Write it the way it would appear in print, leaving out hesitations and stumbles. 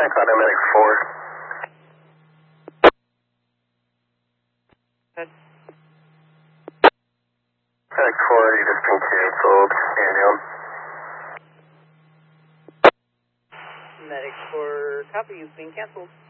Cloud Medic 4. Good. Medic 4, you just been canceled. Stand down. Medic 4, copy, you've been canceled.